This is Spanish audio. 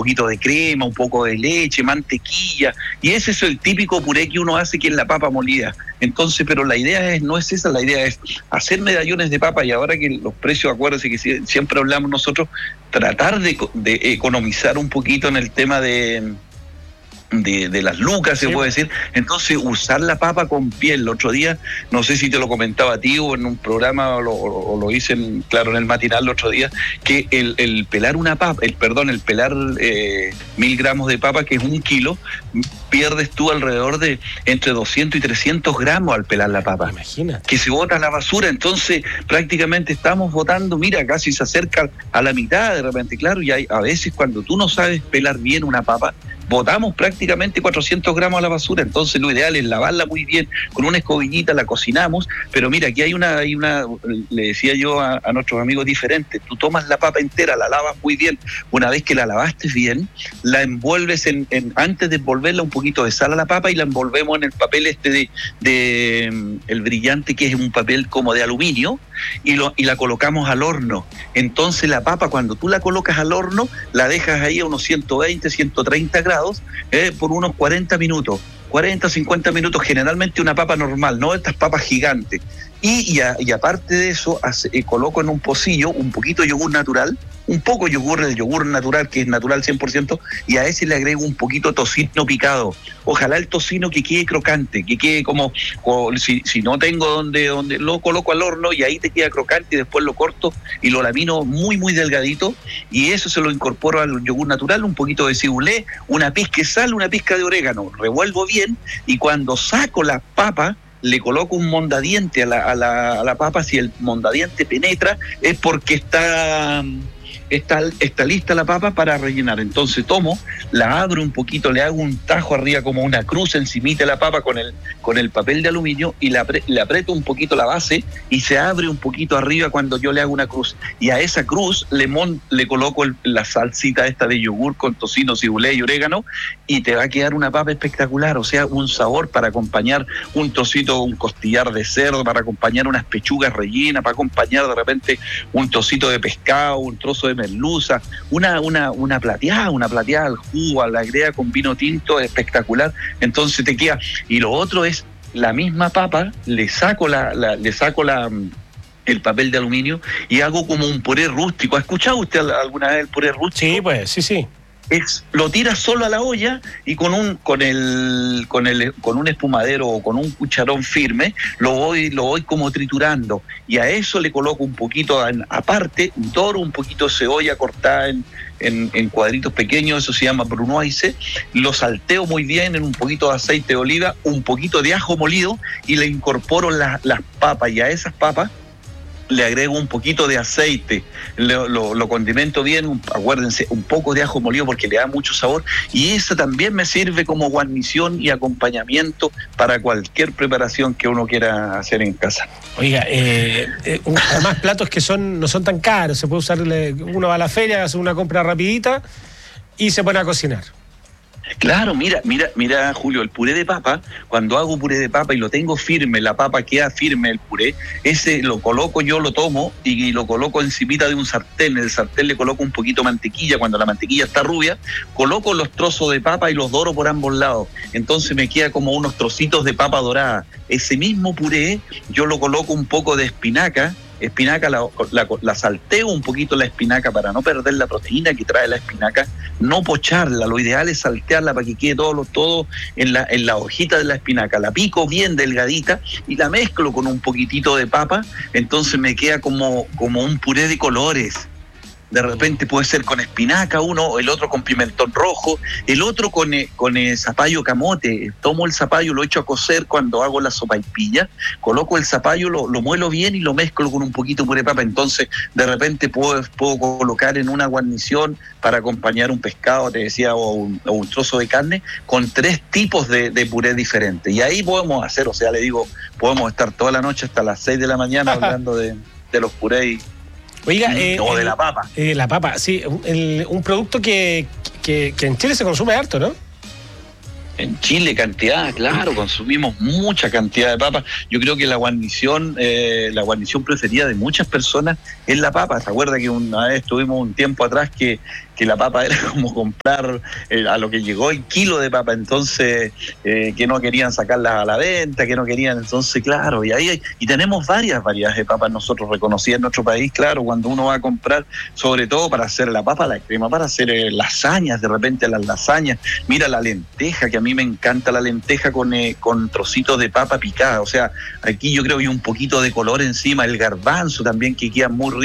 poquito de crema, un poco de leche, mantequilla, y ese es el típico puré que uno hace, que es la papa molida. Entonces, pero la idea no es esa, la idea es hacer medallones de papa, y ahora que los precios, acuérdense que siempre hablamos nosotros, tratar de economizar un poquito en el tema de las lucas, se puede decir. Entonces, usar la papa con piel. El otro día, no sé si te lo comentaba a ti o en un programa, o lo hice en el matinal el otro día, que el pelar una papa, el pelar 1000 gramos de papa, que es 1 kilo, pierdes tú alrededor de entre 200 y 300 gramos al pelar la papa. Imagina. Que se bota a la basura. Entonces, prácticamente estamos botando, mira, casi se acerca a la mitad de repente, claro, y a veces cuando tú no sabes pelar bien una papa, botamos prácticamente 400 gramos a la basura. Entonces lo ideal es lavarla muy bien, con una escobillita la cocinamos, pero mira, aquí hay una le decía yo a nuestros amigos diferentes, tú tomas la papa entera, la lavas muy bien, una vez que la lavaste bien, la envuelves antes de envolverla un poquito de sal a la papa, y la envolvemos en el papel el brillante, que es un papel como de aluminio, y la colocamos al horno. Entonces la papa, cuando tú la colocas al horno, la dejas ahí a unos 120, 130 grados, por unos 40 minutos, 40, 50 minutos, generalmente una papa normal, no estas papas gigantes. Y aparte de eso, coloco en un pocillo un poquito de yogur natural, un poco el yogur natural, que es natural 100%, y a ese le agrego un poquito de tocino picado. Ojalá el tocino que quede crocante, que quede como si no tengo donde lo coloco al horno, y ahí te queda crocante, y después lo corto y lo lamino muy, muy delgadito, y eso se lo incorporo al yogur natural, un poquito de ciboulé, una pizca de sal, una pizca de orégano, revuelvo bien, y cuando saco la papa, le coloco un mondadiente a la papa. Si el mondadiente penetra, es porque está lista la papa para rellenar. Entonces tomo, la abro un poquito, le hago un tajo arriba como una cruz encimita de la papa con el papel de aluminio, y le aprieto un poquito la base, y se abre un poquito arriba cuando yo le hago una cruz, y a esa cruz le coloco la salsita esta de yogur con tocino, ciboulé y orégano, y te va a quedar una papa espectacular. O sea, un sabor para acompañar un trocito, un costillar de cerdo, para acompañar unas pechugas rellenas, para acompañar de repente un trocito de pescado, un trozo de merluza, una plateada al jugo, a la agrega con vino tinto, espectacular. Entonces te queda. Y lo otro es la misma papa, le saco el papel de aluminio, y hago como un puré rústico. ¿Ha escuchado usted alguna vez el puré rústico? Sí, pues, sí. Lo tiras solo a la olla, y con un espumadero o con un cucharón firme lo voy como triturando, y a eso le coloco un poquito aparte, doro un poquito de cebolla cortada en cuadritos pequeños, eso se llama brunoise, lo salteo muy bien en un poquito de aceite de oliva, un poquito de ajo molido, y le incorporo las papas, y a esas papas le agrego un poquito de aceite, lo condimento bien, acuérdense, un poco de ajo molido porque le da mucho sabor, y eso también me sirve como guarnición y acompañamiento para cualquier preparación que uno quiera hacer en casa. Oiga, además platos que no son tan caros, se puede usar, uno va a la feria, hace una compra rapidita y se pone a cocinar. Claro, mira, Julio, el puré de papa, cuando hago puré de papa y lo tengo firme, la papa queda firme, el puré, ese lo coloco, yo lo tomo y lo coloco encimita de un sartén. En el sartén le coloco un poquito de mantequilla, cuando la mantequilla está rubia, coloco los trozos de papa y los doro por ambos lados. Entonces me queda como unos trocitos de papa dorada. Ese mismo puré, yo lo coloco un poco de espinaca, la salteo un poquito la espinaca para no perder la proteína que trae la espinaca, no pocharla, lo ideal es saltearla para que quede todo en la hojita de la espinaca, la pico bien delgadita y la mezclo con un poquitito de papa, entonces me queda como un puré de colores. De repente puede ser con espinaca uno, el otro con pimentón rojo, el otro con zapallo camote. Tomo el zapallo, lo echo a cocer cuando hago la sopaipilla, coloco el zapallo, lo muelo bien y lo mezclo con un poquito de puré de papa. Entonces, de repente puedo colocar en una guarnición para acompañar un pescado, te decía, o un trozo de carne, con 3 tipos de puré diferentes. Y ahí podemos hacer, o sea, le digo, podemos estar toda la noche hasta las 6 de la mañana hablando de los purés. Oiga, o de la papa. La papa, sí, un producto que en Chile se consume harto, ¿no? En Chile, cantidad, claro, consumimos mucha cantidad de papa. Yo creo que la guarnición preferida de muchas personas es la papa. ¿Se acuerda que una vez tuvimos un tiempo atrás que que la papa era como comprar a lo que llegó el kilo de papa, entonces que no querían sacarla a la venta, que no querían, entonces claro, y tenemos varias variedades de papas nosotros reconocidas en nuestro país, claro, cuando uno va a comprar, sobre todo para hacer la papa, la crema, para hacer lasañas, de repente las lasañas, mira la lenteja, que a mí me encanta la lenteja con trocitos de papa picada, o sea, aquí yo creo que hay un poquito de color encima, el garbanzo también que queda muy rico.